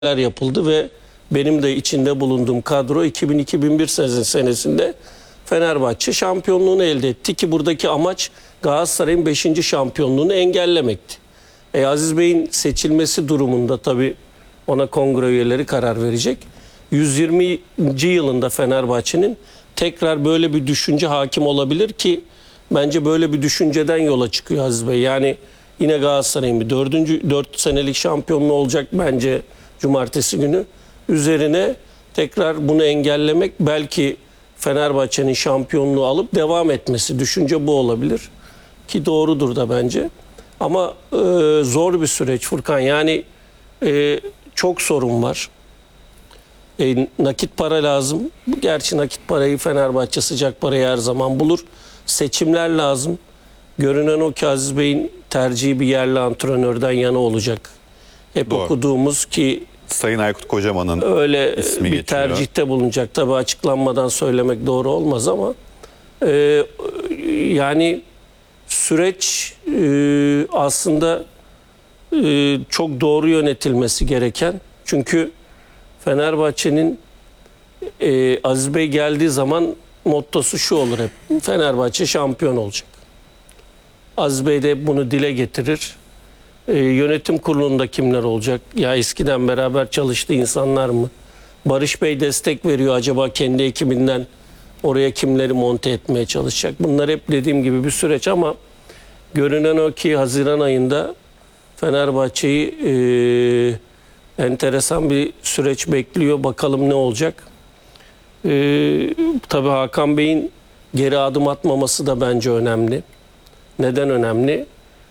yapıldı ve benim de içinde bulunduğum kadro 2000-2001 senesinde Fenerbahçe şampiyonluğunu elde etti ki buradaki amaç Galatasaray'ın 5. şampiyonluğunu engellemekti. Aziz Bey'in seçilmesi durumunda tabii ona kongre üyeleri karar verecek. 120. yılında Fenerbahçe'nin tekrar böyle bir düşünce hakim olabilir ki bence böyle bir düşünceden yola çıkıyor Aziz Bey. Yani yine Galatasaray'ın bir 4 senelik şampiyonluğu olacak bence cumartesi günü. Üzerine tekrar bunu engellemek, belki Fenerbahçe'nin şampiyonluğu alıp devam etmesi, düşünce bu olabilir. Ki doğrudur da bence. Ama zor bir süreç Furkan. Yani çok sorun var. Nakit para lazım. Gerçi nakit parayı Fenerbahçe sıcak parayı her zaman bulur. Seçimler lazım. Görünen o ki Aziz Bey'in tercihi bir yerli antrenörden yana olacak. Hep Doğru. okuduğumuz ki Sayın Aykut Kocaman'ın öyle ismi bir geçiyor. tercihte bulunacak. Tabii açıklanmadan söylemek doğru olmaz ama yani süreç aslında çok doğru yönetilmesi gereken. Çünkü Fenerbahçe'nin Aziz Bey geldiği zaman mottosu şu olur hep: Fenerbahçe şampiyon olacak. Aziz Bey de bunu dile getirir. Yönetim kurulunda kimler olacak? Ya eskiden beraber çalıştığı insanlar mı? Barış Bey destek veriyor. Acaba kendi ekibinden oraya kimleri monte etmeye çalışacak? Bunlar hep dediğim gibi bir süreç ama görünen o ki Haziran ayında Fenerbahçe'yi enteresan bir süreç bekliyor. Bakalım ne olacak? Tabii Hakan Bey'in geri adım atmaması da bence önemli. Neden önemli?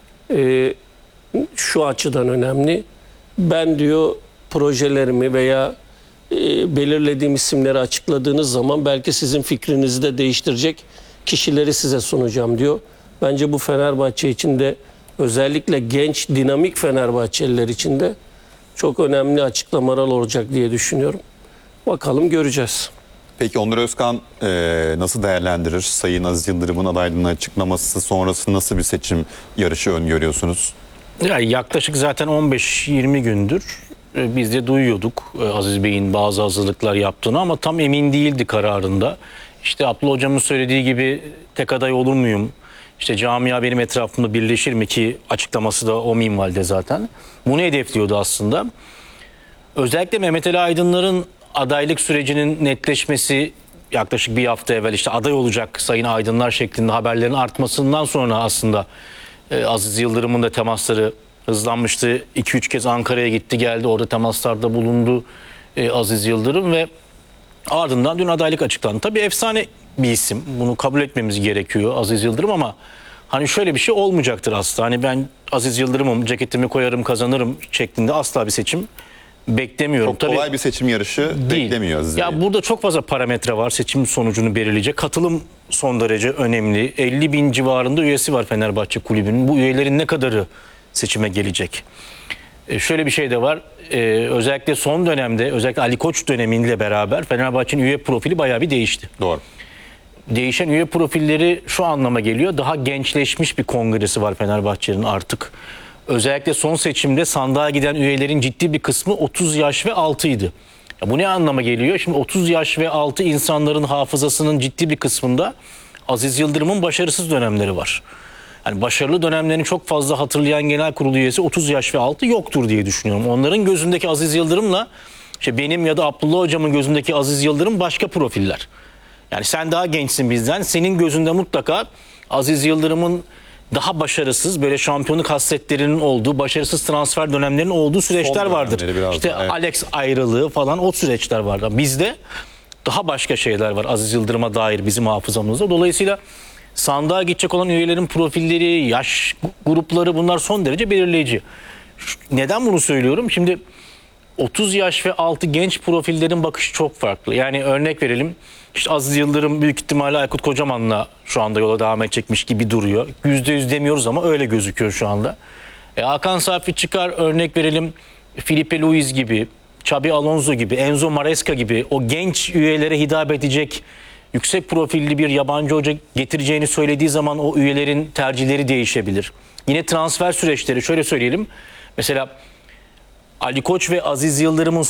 Şu açıdan önemli. Ben diyor projelerimi veya belirlediğim isimleri açıkladığınız zaman belki sizin fikrinizi de değiştirecek kişileri size sunacağım diyor. Bence bu Fenerbahçe için de, özellikle genç dinamik Fenerbahçeliler için de çok önemli açıklamalar olacak diye düşünüyorum. Bakalım, göreceğiz. Peki Onur Özkan nasıl değerlendirir? Sayın Aziz Yıldırım'ın adaylığını açıklaması sonrası nasıl bir seçim yarışı öngörüyorsunuz? Yani yaklaşık zaten 15-20 gündür biz de duyuyorduk Aziz Bey'in bazı hazırlıklar yaptığını ama tam emin değildi kararında. İşte Abdullah Hocam'ın söylediği gibi tek aday olur muyum? İşte camia benim etrafımda birleşir mi, ki açıklaması da o minvalde zaten. Bunu hedefliyordu aslında. Özellikle Mehmet Ali Aydınlar'ın adaylık sürecinin netleşmesi yaklaşık bir hafta evvel, işte aday olacak Sayın Aydınlar şeklinde haberlerin artmasından sonra aslında Aziz Yıldırım'ın da temasları hızlanmıştı. 2-3 kez Ankara'ya gitti geldi, orada temaslarda bulundu Aziz Yıldırım ve ardından dün adaylık açıklandı. Tabii efsane bir isim, bunu kabul etmemiz gerekiyor Aziz Yıldırım, ama hani şöyle bir şey olmayacaktır aslında. Hani ben Aziz Yıldırım'ım, ceketimi koyarım kazanırım şeklinde asla bir seçim beklemiyorum. Çok kolay bir seçim yarışı değil. beklemiyor Aziz Bey. Ya burada çok fazla parametre var seçim sonucunu belirleyecek. Katılım son derece önemli. 50 bin civarında üyesi var Fenerbahçe Kulübü'nün. Bu üyelerin ne kadarı seçime gelecek? Şöyle bir şey de var. Özellikle son dönemde, özellikle Ali Koç dönemiyle beraber Fenerbahçe'nin üye profili bayağı bir değişti. Doğru. Değişen üye profilleri şu anlama geliyor: daha gençleşmiş bir kongresi var Fenerbahçe'nin artık. Özellikle son seçimde sandığa giden üyelerin ciddi bir kısmı 30 yaş ve altıydı. Bu ne anlama geliyor? Şimdi 30 yaş ve altı insanların hafızasının ciddi bir kısmında Aziz Yıldırım'ın başarısız dönemleri var. Yani başarılı dönemlerini çok fazla hatırlayan genel kurulu üyesi 30 yaş ve altı yoktur diye düşünüyorum. Onların gözündeki Aziz Yıldırım'la işte benim ya da Abdullah Hocam'ın gözündeki Aziz Yıldırım başka profiller. Yani sen daha gençsin bizden. Senin gözünde mutlaka Aziz Yıldırım'ın daha başarısız, böyle şampiyonluk hasretlerinin olduğu, başarısız transfer dönemlerinin olduğu süreçler vardır. İşte evet. Alex ayrılığı falan, o süreçler vardı. Bizde daha başka şeyler var Aziz Yıldırım'a dair bizim hafızamızda. Dolayısıyla sandığa gidecek olan üyelerin profilleri, yaş grupları, bunlar son derece belirleyici. Neden bunu söylüyorum? Şimdi 30 yaş ve altı genç profillerin bakışı çok farklı. Yani örnek verelim, işte Aziz Yıldırım büyük ihtimalle Aykut Kocaman'la şu anda yola devam edecekmiş gibi duruyor. %100 demiyoruz ama öyle gözüküyor şu anda. Hakan Safi çıkar, örnek verelim, Felipe Luis gibi, Xabi Alonso gibi, Enzo Maresca gibi o genç üyelere hitap edecek yüksek profilli bir yabancı hoca getireceğini söylediği zaman o üyelerin tercihleri değişebilir. Yine transfer süreçleri, şöyle söyleyelim. Mesela Ali Koç ve Aziz Yıldırım'ın